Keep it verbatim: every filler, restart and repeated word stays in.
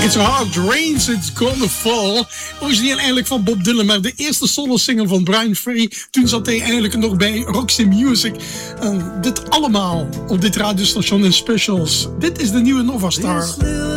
It's a hard rain, it's gonna fall. Origineel eigenlijk van Bob Dylan, maar de eerste solo-single van Bryan Ferry. Toen zat hij eigenlijk nog bij Roxy Music. En dit allemaal op dit radiostation in specials. Dit is de nieuwe Nova Star.